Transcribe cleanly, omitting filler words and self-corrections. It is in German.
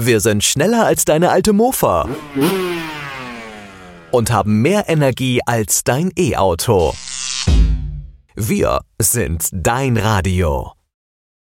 Wir sind schneller als deine alte Mofa und haben mehr Energie als dein E-Auto. Wir sind dein Radio.